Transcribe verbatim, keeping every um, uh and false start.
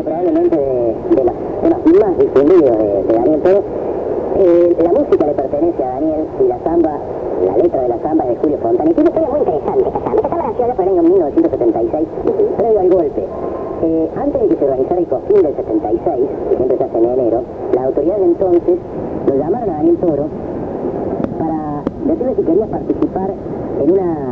personaje probablemente de, de los temas más difundidos de, de Daniel Toro. Eh, la música le pertenece a Daniel y la samba, la letra de la samba es de Julio Fontana. Y tiene una historia muy interesante esta samba. Esta samba nació allá por el año mil novecientos setenta y seis, previo al golpe. Eh, antes de que se organizara el COFIN del setenta y seis, que siempre se hace en enero, las autoridades de entonces lo llamaron a Daniel Toro para decirle si quería participar en una